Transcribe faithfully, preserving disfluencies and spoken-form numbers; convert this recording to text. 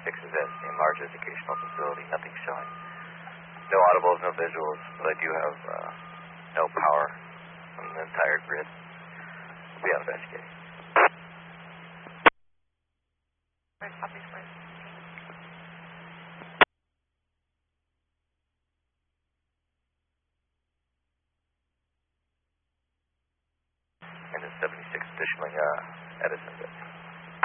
seventy-six is at a large educational facility. Nothing showing. No audibles, no visuals, but I do have uh, no power from the entire grid. We'll be out investigating. Right, copy, right. And the seventy-six additionally uh, Edison bit.